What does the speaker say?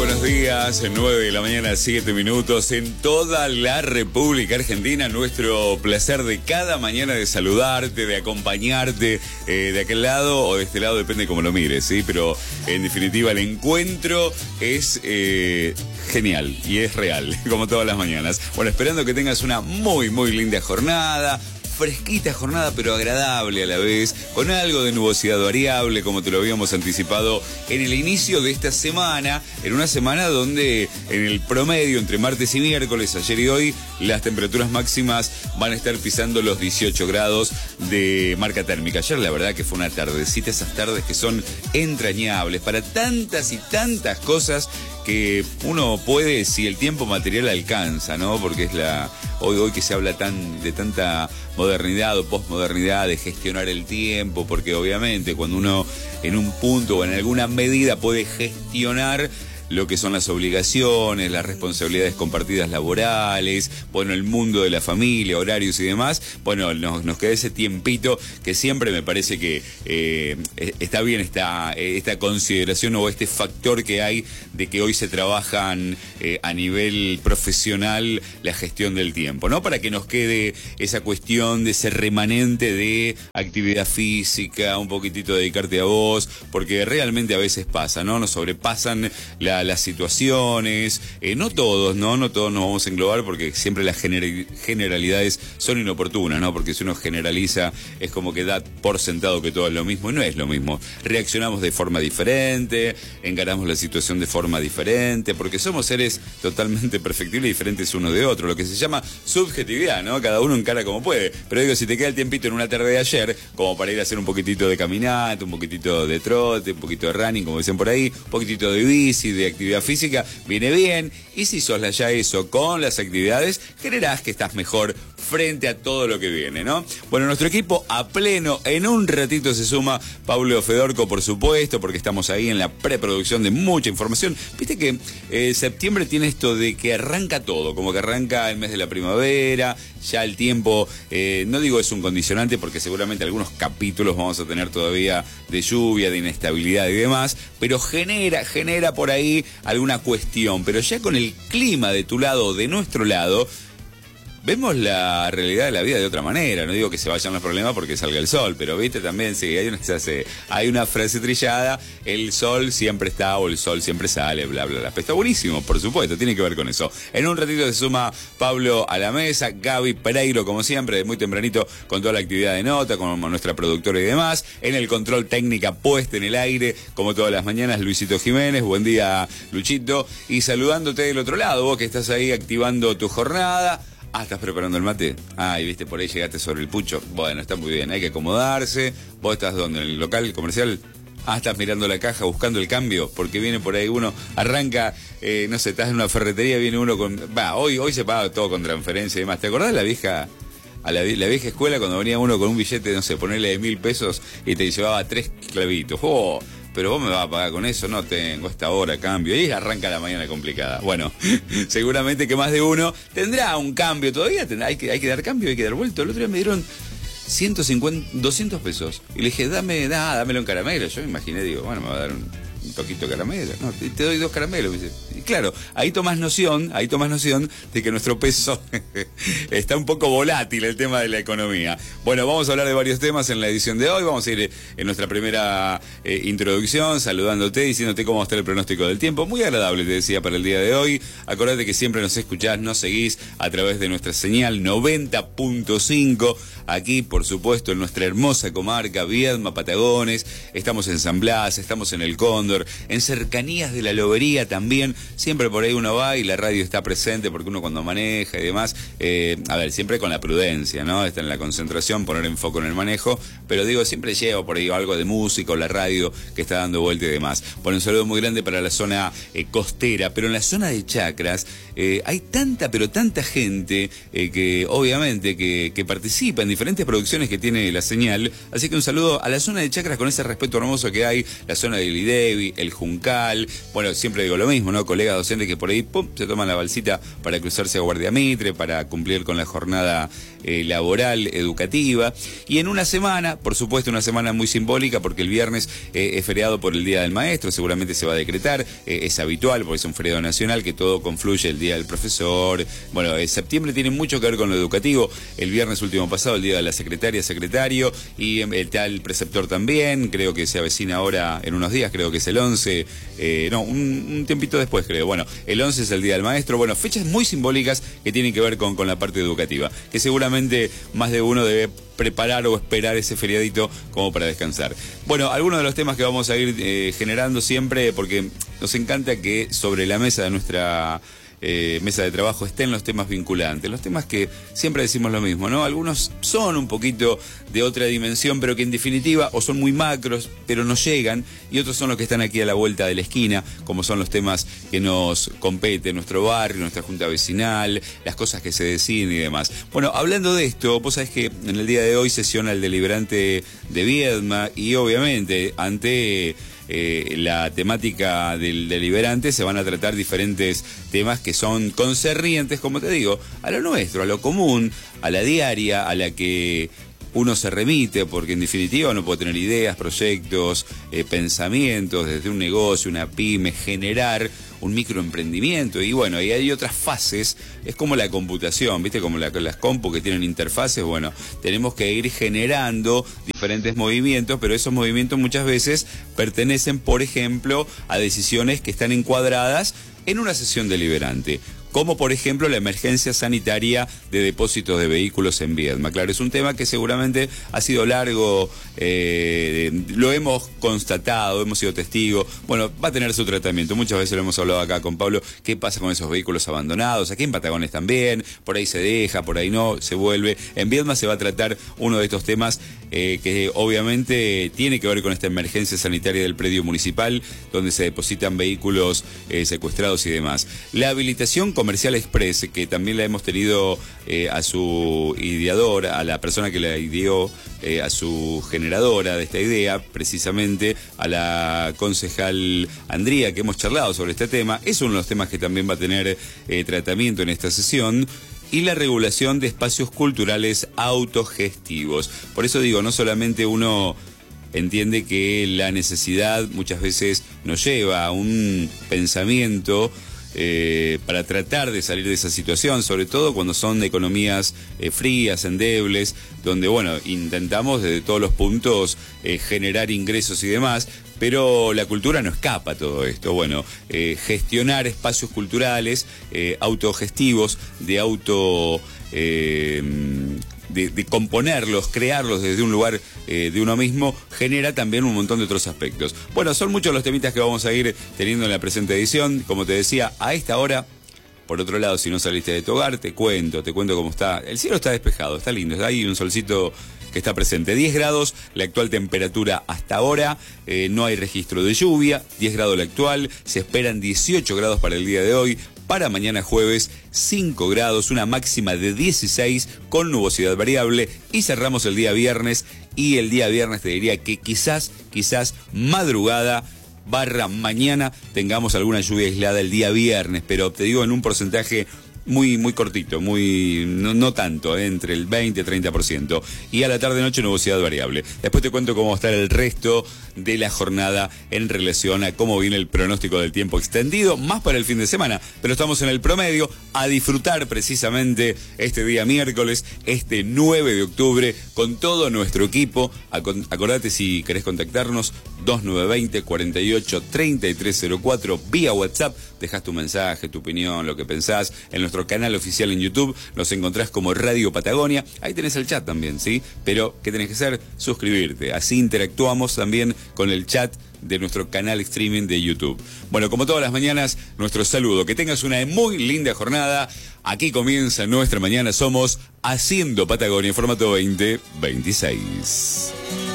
buenos días, 9 de la mañana, 7 minutos, en toda la República Argentina. Nuestro placer de cada mañana de saludarte, de acompañarte de aquel lado o de este lado, depende cómo lo mires, ¿sí? Pero en definitiva el encuentro es genial y es real, como todas las mañanas. Bueno, esperando que tengas una muy linda jornada. Fresquita jornada, pero agradable a la vez, con algo de nubosidad variable, como te lo habíamos anticipado en el inicio de esta semana, en una semana donde en el promedio, entre martes y miércoles, ayer y hoy, las temperaturas máximas van a estar pisando los 18 grados de marca térmica. Ayer la verdad que fue una tardecita, esas tardes que son entrañables para tantas y tantas cosas que uno puede, si el tiempo material alcanza, ¿no? Porque es hoy que se habla de tanta modernidad o posmodernidad, de gestionar el tiempo, porque obviamente cuando uno en un punto o en alguna medida puede gestionar lo que son las obligaciones, las responsabilidades compartidas laborales, bueno, el mundo de la familia, horarios y demás, bueno, nos queda ese tiempito que siempre me parece que está bien esta consideración o este factor que hay de que hoy se trabajan a nivel profesional la gestión del tiempo, ¿no? Para que nos quede esa cuestión de ese remanente de actividad física, un poquitito dedicarte a vos, porque realmente a veces pasa, ¿no? Nos sobrepasan las situaciones, no todos nos vamos a englobar porque siempre las generalidades son inoportunas, ¿no? Porque si uno generaliza es como que da por sentado que todo es lo mismo y no es lo mismo. Reaccionamos de forma diferente, encaramos la situación de forma diferente, porque somos seres totalmente perfectibles y diferentes uno de otro, lo que se llama subjetividad, ¿no? Cada uno encara como puede. Pero digo, si te queda el tiempito en una tarde de ayer, como para ir a hacer un poquitito de caminata, un poquitito de trote, un poquito de running, como dicen por ahí, un poquitito de bici, de actividad física, viene bien. Y si soslayás eso con las actividades, generás que estás mejor frente a todo lo que viene, ¿no? Bueno, nuestro equipo a pleno, en un ratito se suma Pablo Fedorco, por supuesto, porque estamos ahí en la preproducción de mucha información. Viste que septiembre tiene esto de que arranca todo, como que arranca el mes de la primavera, ya el tiempo, no digo es un condicionante, porque seguramente algunos capítulos vamos a tener todavía de lluvia, de inestabilidad y demás, pero genera por ahí alguna cuestión. Pero ya con el clima de tu lado o de nuestro lado, vemos la realidad de la vida de otra manera. No digo que se vayan los problemas porque salga el sol, pero viste también, sí, hay una frase trillada, el sol siempre está o el sol siempre sale, bla, bla, bla. Pero está buenísimo, por supuesto, tiene que ver con eso. En un ratito se suma Pablo a la mesa, Gaby Pereiro, como siempre, de muy tempranito, con toda la actividad de nota, con nuestra productora y demás. En el control técnica puesta en el aire, como todas las mañanas, Luisito Jiménez. Buen día, Luchito. Y saludándote del otro lado, vos que estás ahí activando tu jornada. Ah, ¿estás preparando el mate? Ah, y viste, por ahí llegaste sobre el pucho. Bueno, está muy bien, hay que acomodarse. ¿Vos estás dónde? ¿En el local comercial? Ah, estás mirando la caja, buscando el cambio, porque viene por ahí uno, arranca, no sé, estás en una ferretería, viene uno con... Hoy se paga todo con transferencia y demás. ¿Te acordás de la vieja escuela cuando venía uno con un billete, no sé, ponerle de 1.000 pesos y te llevaba 3 clavitos? ¡Oh! Pero vos me vas a pagar con eso, no tengo esta hora cambio. Y arranca la mañana complicada. Bueno, seguramente que más de uno tendrá un cambio todavía, hay que dar cambio, hay que dar vuelto. El otro día me dieron 200 pesos. Y le dije, dámelo en caramelo. Yo me imaginé, digo, bueno, me va a dar un toquito de caramelo. No, te doy 2 caramelos. Me dice. Y claro, ahí tomás noción de que nuestro peso está un poco volátil, el tema de la economía. Bueno, vamos a hablar de varios temas en la edición de hoy. Vamos a ir en nuestra primera introducción, saludándote, diciéndote cómo va a estar el pronóstico del tiempo. Muy agradable, te decía, para el día de hoy. Acordate que siempre nos escuchás, nos seguís a través de nuestra señal 90.5. Aquí, por supuesto, en nuestra hermosa comarca, Viedma, Patagones. Estamos en San Blas, estamos en El Cóndor, en cercanías de la Lobería también. Siempre por ahí uno va y la radio está presente, porque uno cuando maneja y demás, siempre con la prudencia, ¿no? Está en la concentración, poner en foco en el manejo, pero digo, siempre llevo por ahí algo de música o la radio que está dando vuelta y demás. Bueno, un saludo muy grande para la zona costera, pero en la zona de Chacras hay tanta gente que obviamente que participa en diferentes producciones que tiene la señal, así que un saludo a la zona de Chacras con ese respeto hermoso que hay, la zona del Idevi, el Juncal. Bueno, siempre digo lo mismo, ¿no? Colegas docentes que por ahí se toman la balsita para cruzarse a Guardia Mitre, para cumplir con la jornada laboral, educativa. Y en una semana, por supuesto una semana muy simbólica, porque el viernes es feriado por el Día del Maestro, seguramente se va a decretar, es habitual porque es un feriado nacional que todo confluye, el Día del Profesor. Bueno, septiembre tiene mucho que ver con lo educativo, el viernes último pasado el Día de la Secretaria, Secretario, y el tal preceptor también, creo que se avecina ahora en unos días, creo que es el 11, un tiempito después creo. Bueno, el 11 es el Día del Maestro. Bueno, fechas muy simbólicas que tienen que ver con la parte educativa, que seguramente más de uno debe preparar o esperar ese feriadito como para descansar. Bueno, algunos de los temas que vamos a ir generando siempre, porque nos encanta que sobre la mesa de nuestra mesa de trabajo estén los temas vinculantes, los temas que siempre decimos lo mismo, ¿no? Algunos son un poquito de otra dimensión, pero que en definitiva o son muy macros, pero no llegan, y otros son los que están aquí a la vuelta de la esquina, como son los temas que nos competen, nuestro barrio, nuestra junta vecinal, las cosas que se deciden y demás. Bueno, hablando de esto, vos sabés que en el día de hoy sesiona el deliberante de Viedma, y obviamente ante la temática del deliberante se van a tratar diferentes temas que son concernientes, como te digo, a lo nuestro, a lo común, a la diaria, a la que uno se remite, porque en definitiva uno puede tener ideas, proyectos, pensamientos desde un negocio, una pyme, generar un microemprendimiento, y bueno, y hay otras fases, es como la computación, ¿viste? Como las compu que tienen interfaces. Bueno, tenemos que ir generando diferentes movimientos, pero esos movimientos muchas veces pertenecen, por ejemplo, a decisiones que están encuadradas en una sesión deliberante, como por ejemplo la emergencia sanitaria de depósitos de vehículos en Viedma. Claro, es un tema que seguramente ha sido largo, lo hemos constatado, hemos sido testigos. Bueno, va a tener su tratamiento, muchas veces lo hemos hablado acá con Pablo, qué pasa con esos vehículos abandonados, aquí en Patagones también, por ahí se deja, por ahí no, se vuelve. En Viedma se va a tratar uno de estos temas que obviamente tiene que ver con esta emergencia sanitaria del predio municipal, donde se depositan vehículos secuestrados y demás. La habilitación Comercial Express, que también la hemos tenido a su ideador, a la persona que la ideó, a su generadora de esta idea, precisamente a la concejal Andrea, que hemos charlado sobre este tema, es uno de los temas que también va a tener tratamiento en esta sesión. Y la regulación de espacios culturales autogestivos. Por eso digo, no solamente uno entiende que la necesidad muchas veces nos lleva a un pensamiento para tratar de salir de esa situación, sobre todo cuando son economías frías, endebles, donde, bueno, intentamos desde todos los puntos generar ingresos y demás, pero la cultura no escapa a todo esto. Bueno, gestionar espacios culturales autogestivos, de componerlos, crearlos desde un lugar de uno mismo, genera también un montón de otros aspectos. Bueno, son muchos los temitas que vamos a ir teniendo en la presente edición. Como te decía, a esta hora, por otro lado, si no saliste de tu hogar, te cuento cómo está. El cielo está despejado, está lindo, hay un solcito que está presente. 10 grados, la actual temperatura hasta ahora, no hay registro de lluvia, 10 grados la actual, se esperan 18 grados para el día de hoy. Para mañana jueves, 5 grados, una máxima de 16 con nubosidad variable, y cerramos el día viernes, y el día viernes te diría que quizás madrugada / mañana tengamos alguna lluvia aislada el día viernes, pero te digo en un porcentaje muy cortito, no tanto, entre el 20 y 30%. Y a la tarde-noche nubosidad variable. Después te cuento cómo va a estar el resto de la jornada en relación a cómo viene el pronóstico del tiempo extendido, más para el fin de semana. Pero estamos en el promedio, a disfrutar precisamente este día miércoles, este 9 de octubre, con todo nuestro equipo. Acordate, si querés contactarnos, 2920-48-3304, vía WhatsApp, dejás tu mensaje, tu opinión, lo que pensás. En nuestro canal oficial en YouTube nos encontrás como Radio Patagonia, ahí tenés el chat también, ¿sí? Pero, ¿qué tenés que hacer? Suscribirte, así interactuamos también con el chat de nuestro canal streaming de YouTube. Bueno, como todas las mañanas, nuestro saludo. Que tengas una muy linda jornada. Aquí comienza nuestra mañana. Somos Haciendo Patagonia en formato 2026.